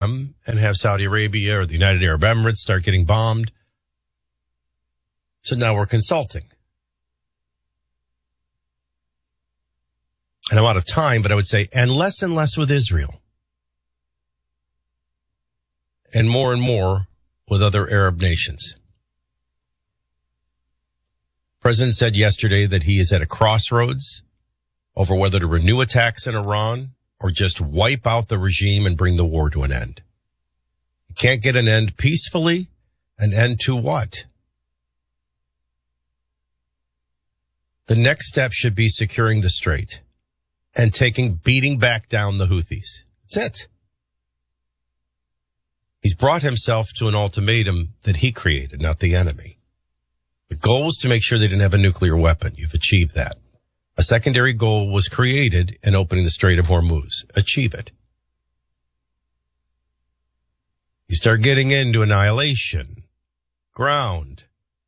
them and have Saudi Arabia or the United Arab Emirates start getting bombed. So now we're consulting. And I'm out of time, but I would say, and less with Israel. And more with other Arab nations. President said yesterday that he is at a crossroads over whether to renew attacks in Iran or just wipe out the regime and bring the war to an end. You can't get an end peacefully. An end to what? The next step should be securing the strait and beating back down the Houthis. That's it. He's brought himself to an ultimatum that he created, not the enemy. The goal was to make sure they didn't have a nuclear weapon. You've achieved that. A secondary goal was created in opening the Strait of Hormuz. Achieve it. You start getting into annihilation, ground.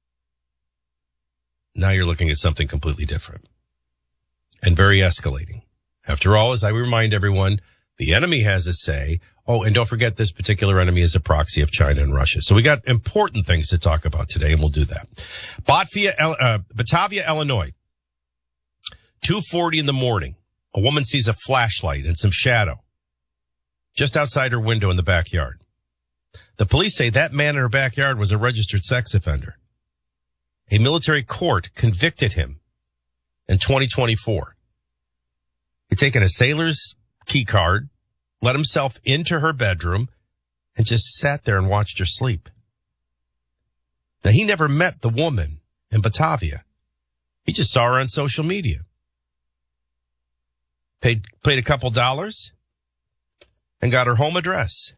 Now you're looking at something completely different and very escalating. After all, as I remind everyone, the enemy has a say. Oh, and don't forget this particular enemy is a proxy of China and Russia. So we got important things to talk about today, and we'll do that. Batavia, Illinois, 2:40 in the morning. A woman sees a flashlight and some shadow just outside her window in the backyard. The police say that man in her backyard was a registered sex offender. A military court convicted him in 2024. He'd taken a sailor's key card, let himself into her bedroom, and just sat there and watched her sleep. Now, he never met the woman in Batavia. He just saw her on social media. Paid a couple dollars and got her home address.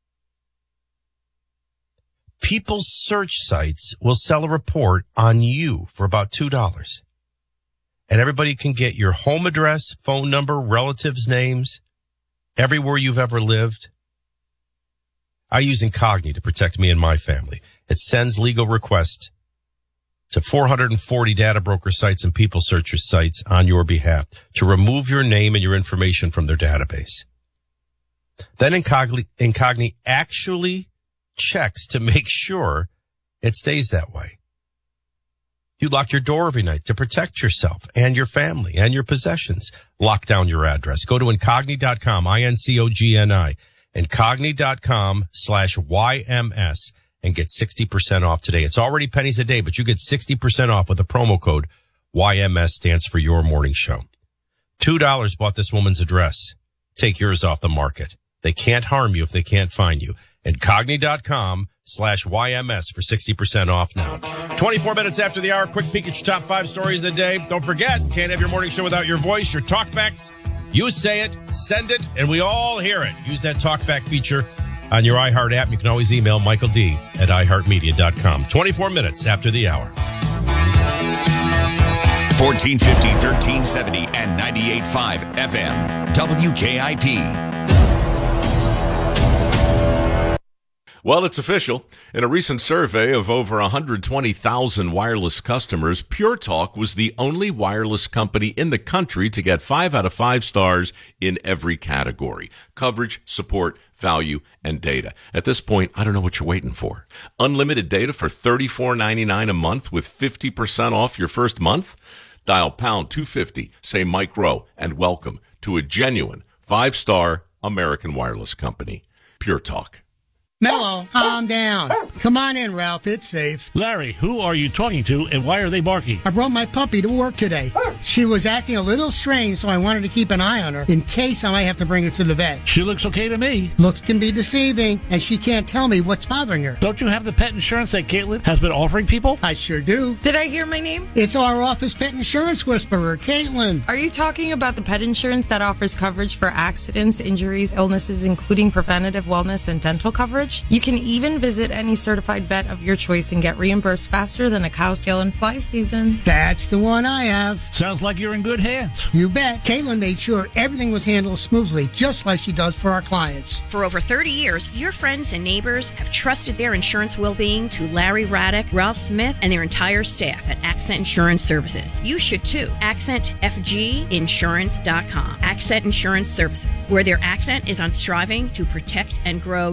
People's search sites will sell a report on you for about $2. And everybody can get your home address, phone number, relatives' names, everywhere you've ever lived. I use Incogni to protect me and my family. It sends legal requests to 440 data broker sites and people searcher sites on your behalf to remove your name and your information from their database. Then Incogni actually checks to make sure it stays that way. You lock your door every night to protect yourself and your family and your possessions. Lock down your address. Go to Incogni.com, INCOGNI, Incogni.com/YMS and get 60% off today. It's already pennies a day, but you get 60% off with the promo code YMS stands for your morning show. $2 bought this woman's address. Take yours off the market. They can't harm you if they can't find you. Incogni.com/YMS for 60% off now. 24 minutes after the hour, quick peek at your top 5 stories of the day. Don't forget, can't have your morning show without your voice, your talkbacks. You say it, send it, and we all hear it. Use that talkback feature on your iHeart app. You can always email Michael D at iHeartMedia.com. 24 minutes after the hour. 1450, 1370, and 98.5 FM. WKIP. Well, it's official. In a recent survey of over 120,000 wireless customers, Pure Talk was the only wireless company in the country to get 5 out of 5 stars in every category: coverage, support, value, and data. At this point, I don't know what you're waiting for. Unlimited data for $34.99 a month with 50% off your first month? Dial pound 250, say Mike Rowe, and welcome to a genuine 5-star American wireless company. Pure Talk. Mellow, calm down. Come on in, Ralph. It's safe. Larry, who are you talking to and why are they barking? I brought my puppy to work today. She was acting a little strange, so I wanted to keep an eye on her in case I might have to bring her to the vet. She looks okay to me. Looks can be deceiving, and she can't tell me what's bothering her. Don't you have the pet insurance that Caitlin has been offering people? I sure do. Did I hear my name? It's our office pet insurance whisperer, Caitlin. Are you talking about the pet insurance that offers coverage for accidents, injuries, illnesses, including preventative wellness and dental coverage? You can even visit any certified vet of your choice and get reimbursed faster than a cow's tail in fly season. That's the one I have. Sounds like you're in good hands. You bet. Caitlin made sure everything was handled smoothly, just like she does for our clients. For over 30 years, your friends and neighbors have trusted their insurance well-being to Larry Raddick, Ralph Smith, and their entire staff at Accent Insurance Services. You should too. AccentFGinsurance.com. Accent Insurance Services, where their accent is on striving to protect and grow